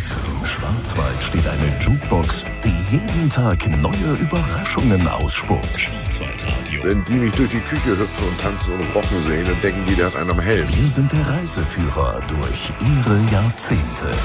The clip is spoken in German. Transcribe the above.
Tief im Schwarzwald steht eine Jukebox, die jeden Tag neue Überraschungen ausspuckt. Schwarzwaldradio. Wenn die mich durch die Küche hüpfen und tanzen und rocken sehen, dann denken die, der hat einen am Helm. Wir sind der Reiseführer durch ihre Jahrzehnte.